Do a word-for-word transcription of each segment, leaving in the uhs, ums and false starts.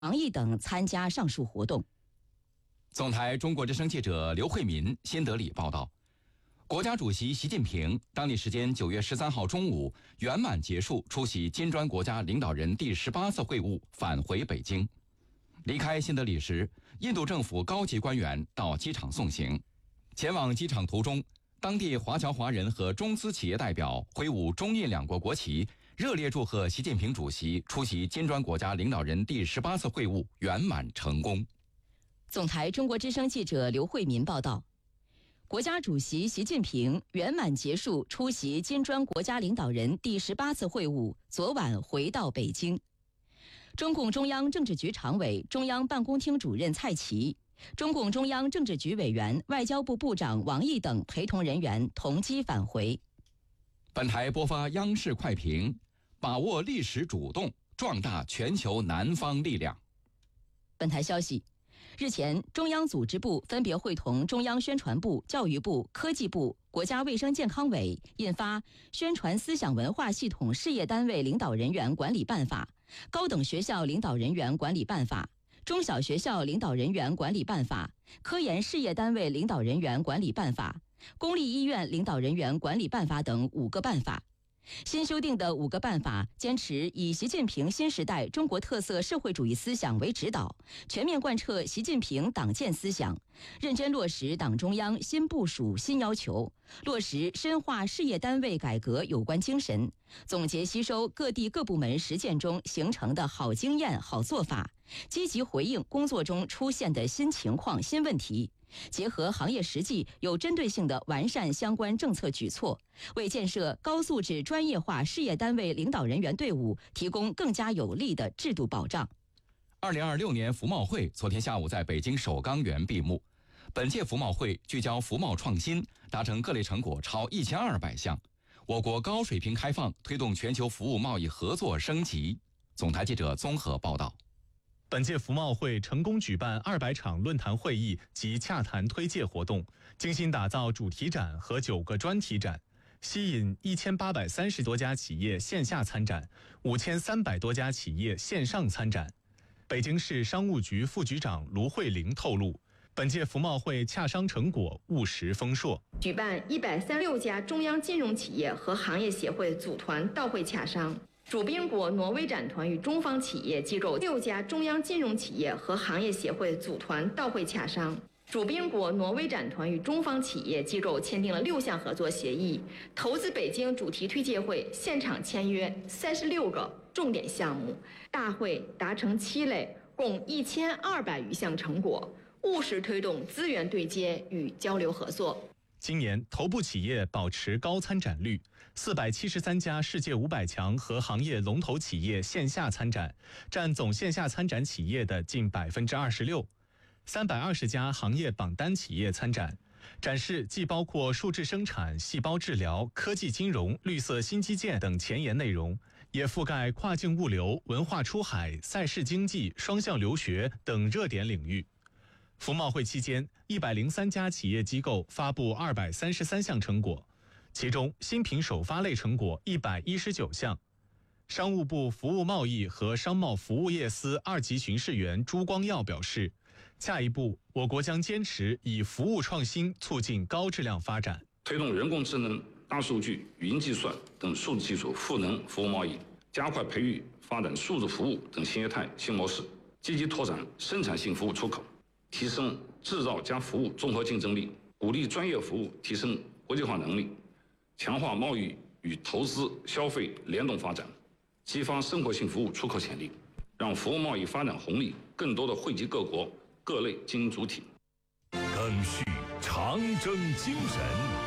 王毅等参加上述活动。 总台中国之声记者刘慧民新德里报道，国家主席习近平当地时间九月十三号中午圆满结束出席金砖国家领导人第十八次会晤，返回北京。离开新德里时，印度政府高级官员到机场送行。前往机场途中，当地华侨华人和中资企业代表挥舞中印两国国旗，热烈祝贺习近平主席出席金砖国家领导人第十八次会晤圆满成功。 总台中国之声记者刘慧民报道，国家主席习近平圆满结束出席金砖国家领导人第十八次会晤，昨晚回到北京。中共中央政治局常委、中央办公厅主任蔡奇、中共中央政治局委员、外交部部长王毅等陪同人员同机返回。 本台播发央视快评，把握历史主动，壮大全球南方力量。 本台消息，日前，中央组织部分别会同中央宣传部、教育部、科技部、国家卫生健康委印发《宣传思想文化系统事业单位领导人员管理办法》、《高等学校领导人员管理办法》、《中小学校领导人员管理办法》、《科研事业单位领导人员管理办法》、《公立医院领导人员管理办法》等五个办法。新修订的五个办法坚持以习近平新时代中国特色社会主义思想为指导，全面贯彻习近平党建思想，认真落实党中央新部署新要求，落实深化事业单位改革有关精神，总结吸收各地各部门实践中形成的好经验、好做法，积极回应工作中出现的新情况、新问题，结合行业实际，有针对性地完善相关政策举措，为建设高素质专业化事业单位领导人员队伍提供更加有力的制度保障。 二零二六年服贸会昨天下午在北京首钢园闭幕。本届服贸会聚焦服贸创新，达成各类成果超一千二百项。我国高水平开放推动全球服务贸易合作升级。总台记者综合报道。 本届服贸会成功举办二百场论坛会议及洽谈推介活动，精心打造主题展和九个专题展，吸引一千八百三十多家企业线下参展，五千三百多家企业线上参展。北京市商务局副局长卢慧玲透露，本届服贸会洽商成果务实丰硕， 举办一百三十六家中央金融企业和行业协会组团到会洽商。主宾国挪威展团与中方企业机构六家中央金融企业和行业协会组团到会洽商。主宾国挪威展团与中方企业机构签订了六项合作协议，投资北京主题推介会现场签约三十六个重点项目，大会达成七类，共一千二百余项成果，务实推动资源对接与交流合作。 今年头部企业保持高参展率，四百七十三家世界五百强和行业龙头企业线下参展，占总线下参展企业的近百分之二十六。三百二十家行业榜单企业参展，展示既包括数字生产、细胞治疗、科技金融、绿色新基建等前沿内容，也覆盖跨境物流、文化出海、赛事经济、双向留学等热点领域。服贸会期间，一百零三家企业机构发布二百三十三项成果，其中新品首发类成果一百一十九项。商务部服务贸易和商贸服务业司二级巡视员朱光耀表示，下一步我国将坚持以服务创新促进高质量发展， 推动人工智能、大数据、语音计算等数字技术赋能服务贸易，加快培育发展数字服务等新业态新模式，积极拓展生产性服务出口，提升制造加服务综合竞争力，鼓励专业服务提升国际化能力，强化贸易与投资消费联动发展，激发生活性服务出口潜力，让服务贸易发展红利更多的惠及各国各类经营主体。 赓续长征精神，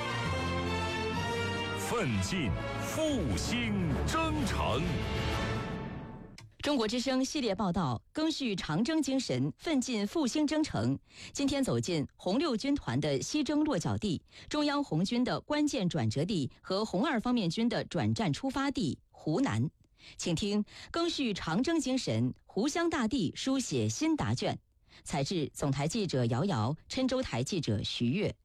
奋进复兴征程。 中国之声系列报道，赓续长征精神，奋进复兴征程。今天走进红六军团的西征落脚地，中央红军的关键转折地和红二方面军的转战出发地湖南。请听赓续长征精神，湖湘大地书写新答卷。采制总台记者姚瑶，郴州台记者徐悦。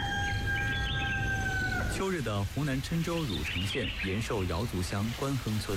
秋日的湖南郴州汝城县延寿瑶族乡关亨村，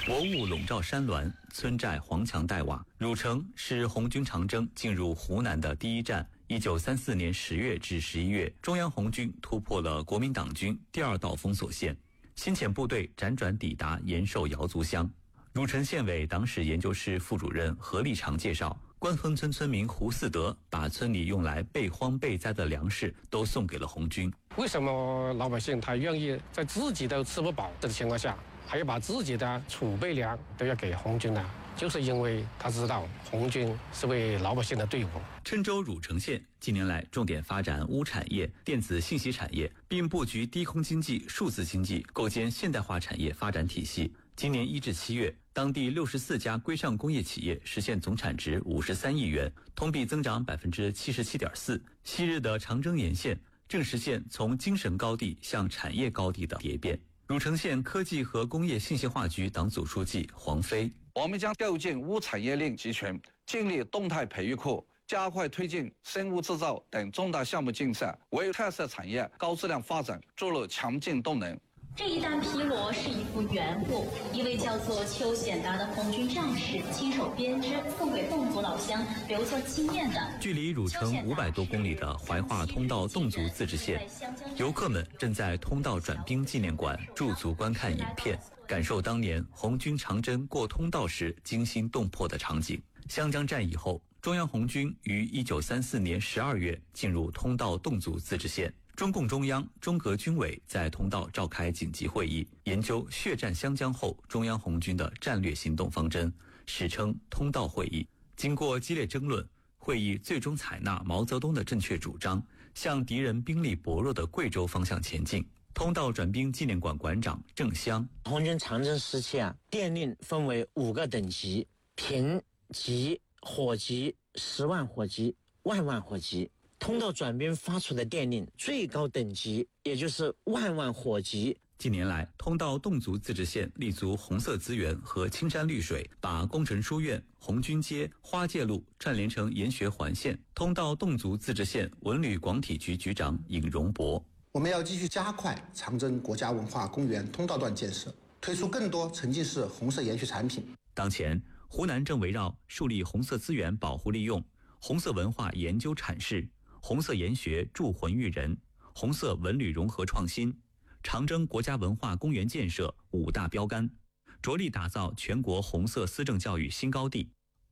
薄雾笼罩山峦，村寨黄墙黛瓦。汝城是红军长征进入湖南的第一站。一九三四年十月至十一月，中央红军突破了国民党军第二道封锁线，新遣部队辗转抵达延寿瑶族乡。汝城县委党史研究室副主任何立长介绍，关河村村民胡四德把村里用来备荒备灾的粮食都送给了红军。 为什么老百姓他愿意在自己都吃不饱的情况下，还要把自己的储备粮都要给红军呢？就是因为他知道红军是为老百姓的队伍。 郴州汝城县近年来重点发展钨产业、电子信息产业，并布局低空经济、数字经济，构建现代化产业发展体系。今年一至七月，当地六十四家规上工业企业实现总产值五十三亿元，同比增长百分之七十七点四。昔日的长征沿线正实现从精神高地向产业高地的蝶变。汝城县科技和工业信息化局党组书记黄飞： 我们将构建无产业链集群，建立动态培育库，加快推进生物制造等重大项目建设，为特色产业高质量发展注入强劲动能。 这一担皮罗是一副原物，一位叫做邱显达的红军战士亲手编织，送给侗族老乡留作纪念的。 距离汝城五百多公里的怀化通道侗族自治县，游客们正在通道转兵纪念馆驻足观看影片，感受当年红军长征过通道时惊心动魄的场景。湘江战役后，中央红军于一九三四年十二月进入通道侗族自治县。中共中央、中革军委在通道召开紧急会议，研究血战湘江后中央红军的战略行动方针，史称通道会议。经过激烈争论，会议最终采纳毛泽东的正确主张，向敌人兵力薄弱的贵州方向前进。通道转兵纪念馆馆长郑湘： 红军长征时期啊，电令分为五个等级：平级、火级、十万火级、万万火级。通道转兵发出的电令最高等级，也就是万万火级。 近年来，通道侗族自治县立足红色资源和青山绿水，把工程书院、红军街、花界路串联成研学环线。通道侗族自治县文旅广体局局长尹荣博： 我们要继续加快长征国家文化公园通道段建设，推出更多沉浸式红色研学产品。 当前，湖南正围绕树立红色资源保护利用、红色文化研究阐释、红色研学铸魂育人、红色文旅融合创新、长征国家文化公园建设五大标杆，着力打造全国红色思政教育新高地。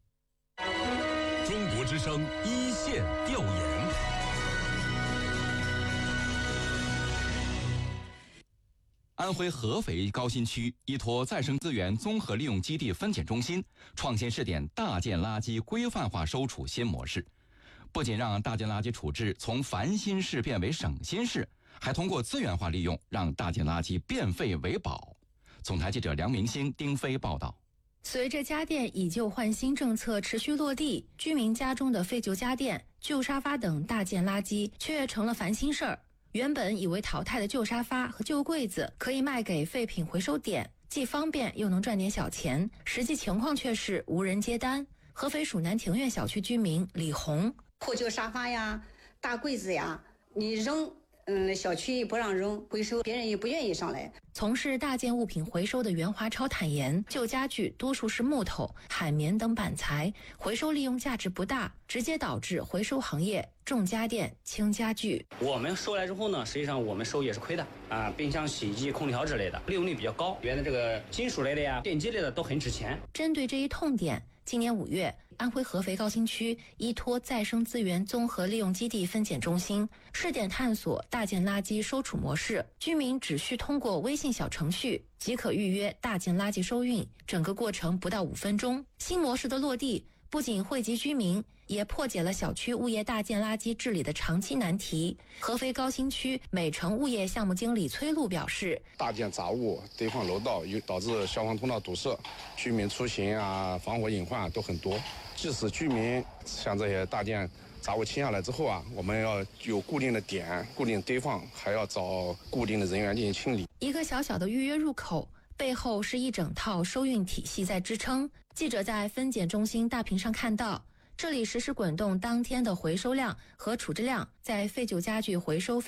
中国之声一线调研。 安徽合肥高新区依托再生资源综合利用基地分拣中心，创新试点大件垃圾规范化收储新模式。不仅让大件垃圾处置从烦心事变为省心事，还通过资源化利用，让大件垃圾变废为宝。总台记者梁明星、丁飞报道。 随着家电以旧换新政策持续落地，居民家中的废旧家电、旧沙发等大件垃圾却成了烦心事儿。原本以为淘汰的旧沙发和旧柜子可以卖给废品回收点，既方便又能赚点小钱，实际情况却是无人接单。合肥蜀南庭院小区居民李红： 破旧沙发呀、大柜子呀，你扔，嗯，小区不让扔，回收别人也不愿意上来。 从事大件物品回收的袁华超坦言，旧家具多数是木头、海绵等板材，回收利用价值不大，直接导致回收行业重家电轻家具。 我们收来之后呢，实际上我们收也是亏的啊，冰箱、洗衣机、空调之类的利用率比较高，原来这个金属类的呀、电机类的都很值钱。 针对这一痛点，今年五月，安徽合肥高新区依托再生资源综合利用基地分拣中心试点探索大件垃圾收储模式，居民只需通过微信小程序即可预约大件垃圾收运，整个过程不到五分钟。新模式的落地，不仅惠及居民，也破解了小区物业大件垃圾治理的长期难题。合肥高新区美城物业项目经理崔璐表示， 大件杂物堆放楼道，有导致消防通道堵塞，居民出行啊、防火隐患都很多。即使居民像这些大件杂物清下来之后啊，我们要有固定的点、固定堆放，还要找固定的人员进行清理。 一个小小的预约入口，背后是一整套收运体系在支撑。记者在分拣中心大屏上看到，这里实时滚动当天的回收量和处置量，在废旧家具回收分